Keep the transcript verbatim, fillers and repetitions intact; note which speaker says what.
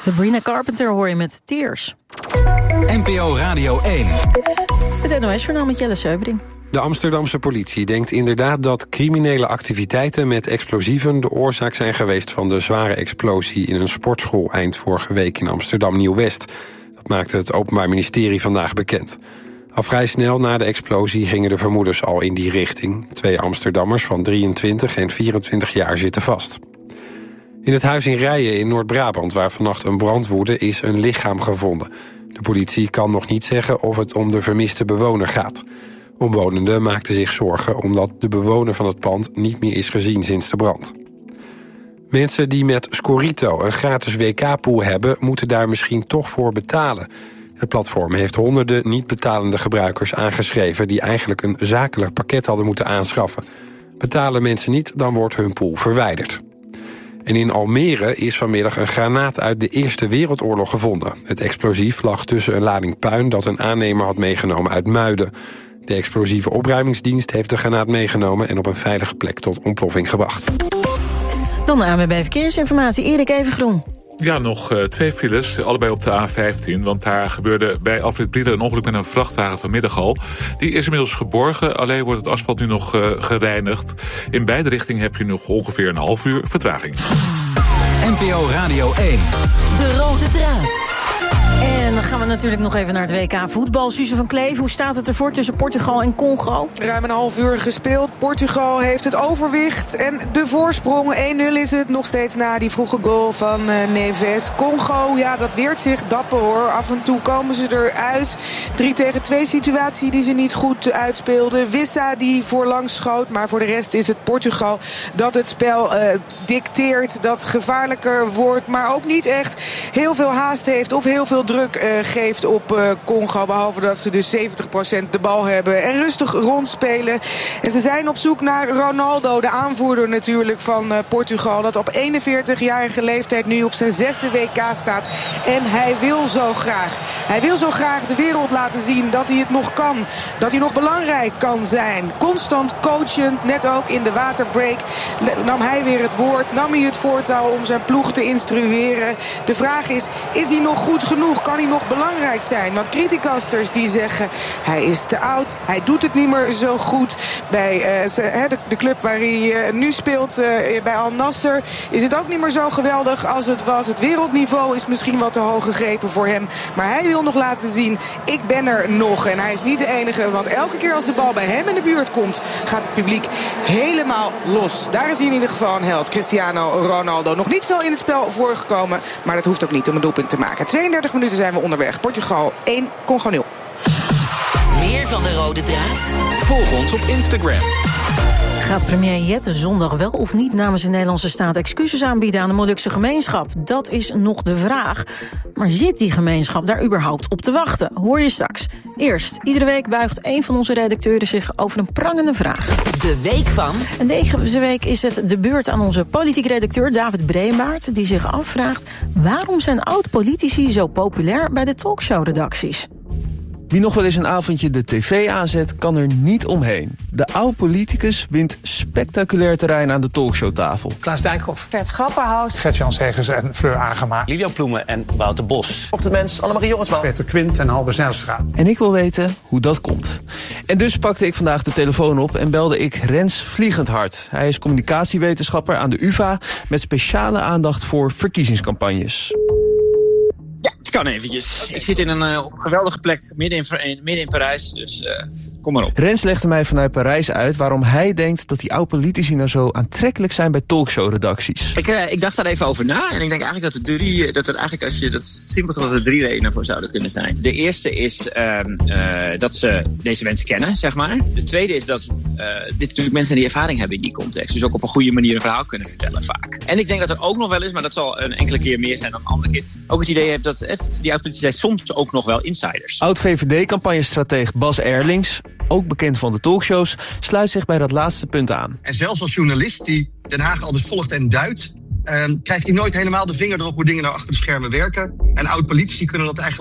Speaker 1: Sabrina Carpenter hoor je met Tears.
Speaker 2: N P O Radio één.
Speaker 1: Het N O S-journaal met Jelle Seubering.
Speaker 3: De Amsterdamse politie denkt inderdaad dat criminele activiteiten met explosieven de oorzaak zijn geweest van de zware explosie in een sportschool eind vorige week in Amsterdam Nieuw-West. Dat maakte het Openbaar Ministerie vandaag bekend. Al vrij snel na de explosie gingen de vermoedens al in die richting. Twee Amsterdammers van drieëntwintig en vierentwintig jaar zitten vast. In het huis in Rijen in Noord-Brabant, waar vannacht een brand woedde, is een lichaam gevonden. De politie kan nog niet zeggen of het om de vermiste bewoner gaat. Omwonenden maakten zich zorgen omdat de bewoner van het pand niet meer is gezien sinds de brand. Mensen die met Scorito een gratis W K-pool hebben, moeten daar misschien toch voor betalen. Het platform heeft honderden niet betalende gebruikers aangeschreven die eigenlijk een zakelijk pakket hadden moeten aanschaffen. Betalen mensen niet, dan wordt hun pool verwijderd. En in Almere is vanmiddag een granaat uit de Eerste Wereldoorlog gevonden. Het explosief lag tussen een lading puin dat een aannemer had meegenomen uit Muiden. De explosieve opruimingsdienst heeft de granaat meegenomen en op een veilige plek tot ontploffing gebracht.
Speaker 1: Dan de A N W B Verkeersinformatie, Erik Evengroen.
Speaker 4: Ja, nog uh, twee files, allebei op de A vijftien. Want daar gebeurde bij Afrit Brielen een ongeluk met een vrachtwagen vanmiddag al. Die is inmiddels geborgen, alleen wordt het asfalt nu nog uh, gereinigd. In beide richtingen heb je nog ongeveer een half uur vertraging.
Speaker 2: N P O Radio één.
Speaker 1: De rode draad. En dan gaan we natuurlijk nog even naar het W K voetbal. Suze van Kleef, hoe staat het ervoor tussen Portugal en Congo?
Speaker 5: Ruim een half uur gespeeld. Portugal heeft het overwicht en de voorsprong. één nul is het nog steeds na die vroege goal van uh, Neves. Congo, ja, dat weert zich dapper hoor. Af en toe komen ze eruit. drie tegen twee situatie die ze niet goed uitspeelden. Wissa die voorlangs schoot. Maar voor de rest is het Portugal dat het spel uh, dicteert. Dat gevaarlijker wordt. Maar ook niet echt heel veel haast heeft of heel veel druk uh, geeft op uh, Congo. Behalve dat ze dus zeventig procent de bal hebben en rustig rondspelen. En ze zijn op zoek naar Ronaldo, de aanvoerder natuurlijk van uh, Portugal. Dat op eenenveertigjarige leeftijd nu op zijn zesde W K staat. En hij wil zo graag. Hij wil zo graag de wereld laten zien dat hij het nog kan. Dat hij nog belangrijk kan zijn. Constant coachend, net ook in de waterbreak nam hij weer het woord. Nam hij het voortouw om zijn ploeg te instrueren. De vraag is, is hij nog goed genoeg? Kan hij nog belangrijk zijn? Want criticasters die zeggen, hij is te oud. Hij doet het niet meer zo goed. Bij uh, de, de club waar hij uh, nu speelt, uh, bij Al Nassr, is het ook niet meer zo geweldig als het was. Het wereldniveau is misschien wat te hoog gegrepen voor hem. Maar hij wil nog laten zien, ik ben er nog. En hij is niet de enige, want elke keer als de bal bij hem in de buurt komt, gaat het publiek helemaal los. Daar is hij in ieder geval een held, Cristiano Ronaldo. Nog niet veel in het spel voorgekomen, maar dat hoeft ook niet om een doelpunt te maken. tweeëndertig minuten zijn we onderweg. Portugal één, Congo nul.
Speaker 6: Meer van de rode draad?
Speaker 2: Volg ons op Instagram.
Speaker 1: Gaat premier Jette zondag wel of niet namens de Nederlandse staat excuses aanbieden aan de Molukse gemeenschap? Dat is nog de vraag. Maar zit die gemeenschap daar überhaupt op te wachten? Hoor je straks. Eerst, iedere week buigt een van onze redacteuren zich over een prangende vraag.
Speaker 6: De week van?
Speaker 1: En deze week is het de beurt aan onze politiek redacteur David Breemaert, die zich afvraagt, waarom zijn oud-politici zo populair bij de talkshow-redacties?
Speaker 7: Wie nog wel eens een avondje de tv aanzet, kan er niet omheen. De oud-politicus wint spectaculair terrein aan de talkshowtafel.
Speaker 8: Klaas Dijkhoff,
Speaker 9: Bert Grapperhaus,
Speaker 8: Gert-Jan Segers en Fleur Agema,
Speaker 10: Lilian Ploemen en Wouter Bos.
Speaker 11: Op de mens Annemarie Jorritsma,
Speaker 8: Peter Quint en Halbe Zijlstra.
Speaker 7: En ik wil weten hoe dat komt. En dus pakte ik vandaag de telefoon op en belde ik Rens Vliegendhart. Hij is communicatiewetenschapper aan de U vA met speciale aandacht voor verkiezingscampagnes.
Speaker 10: Ja, het kan eventjes. Okay. Ik zit in een uh, geweldige plek midden in, midden in Parijs, dus uh, kom maar op.
Speaker 7: Rens legde mij vanuit Parijs uit waarom hij denkt dat die oud-politici nou zo aantrekkelijk zijn bij talkshow-redacties.
Speaker 10: Ik, uh, ik dacht daar even over na en ik denk eigenlijk dat er drie, dat er eigenlijk als je dat simpel dat er drie redenen voor zouden kunnen zijn. De eerste is uh, uh, dat ze deze mensen kennen, zeg maar. De tweede is dat uh, dit natuurlijk mensen die ervaring hebben in die context, dus ook op een goede manier een verhaal kunnen vertellen vaak. En ik denk dat er ook nog wel eens, maar dat zal een enkele keer meer zijn dan een andere keer, ook het idee hebt dat die oud-politici zijn soms ook nog wel insiders.
Speaker 7: Oud-V V D-campagnestratege Bas Erlings, ook bekend van de talkshows, sluit zich bij dat laatste punt aan.
Speaker 12: En zelfs als journalist die Den Haag altijd volgt en duidt, Um, krijgt hij nooit helemaal de vinger erop hoe dingen nou achter de schermen werken. En oud-politici kunnen dat eigenlijk